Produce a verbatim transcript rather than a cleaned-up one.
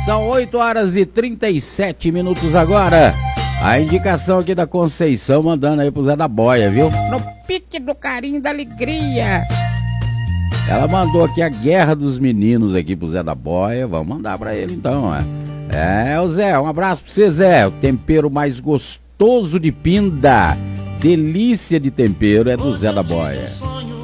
São oito horas e trinta e sete minutos agora. A indicação aqui da Conceição mandando aí pro Zé da Boia, viu? No pique do carinho da alegria. Ela mandou aqui a Guerra dos Meninos aqui pro Zé da Boia. Vamos mandar pra ele então, ó. É, o Zé, um abraço pra você, Zé. O tempero mais gostoso de Pinda. Delícia de tempero é do Zé da Boia.